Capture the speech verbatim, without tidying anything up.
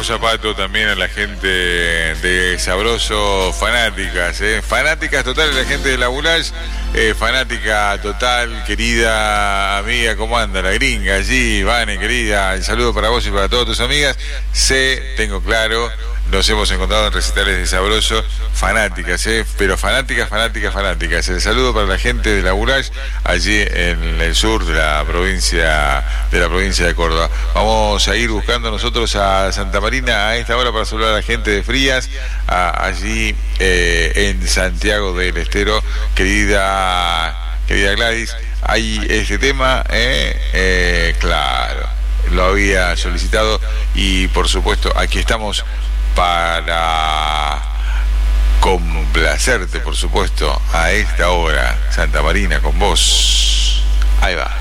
zapatos también a la gente de Sabroso, fanáticas, ¿eh? Fanáticas totales, la gente de la Bulage, eh, fanática total, querida amiga, ¿cómo anda la gringa allí? Vane, querida, el saludo para vos y para todas tus amigas. Sé, tengo claro, nos hemos encontrado en recitales de Sabroso, fanáticas, ¿eh? Pero fanáticas, fanáticas, fanáticas. El saludo para la gente de la Bulage, allí en el sur de la provincia de la provincia de Córdoba. Vamos a ir buscando nosotros a Santa Marina a esta hora para saludar a la gente de Frías, a, allí eh, en Santiago del Estero. Querida, querida Gladys, hay este tema, eh, eh, claro, lo había solicitado y por supuesto aquí estamos para complacerte, por supuesto, a esta hora, Santa Marina, con vos. Ahí va.